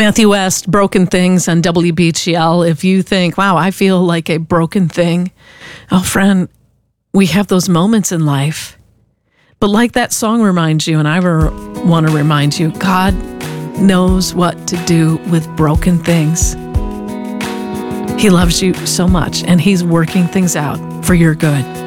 Matthew West, Broken Things on WBGL. If you think, wow, I feel like a broken thing. Oh, friend, we have those moments in life. But like that song reminds you, and I want to remind you, God knows what to do with broken things. He loves you so much, and He's working things out for your good.